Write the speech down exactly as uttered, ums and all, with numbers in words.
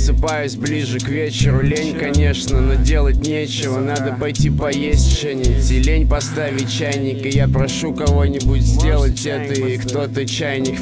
Просыпаюсь ближе к вечеру. Лень, конечно, но делать нечего. Надо пойти поесть что-нибудь. И лень поставить чайник. И я прошу кого-нибудь сделать это. И кто-то чайник